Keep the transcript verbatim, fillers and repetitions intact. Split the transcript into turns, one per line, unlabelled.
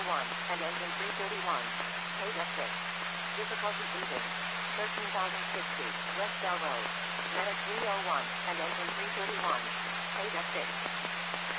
one, and engine three thirty-one. Page exit. Difficulty breathing. thirteen thousand sixty, West Bell Road. Medic three oh one, and engine three thirty-one. Page exit.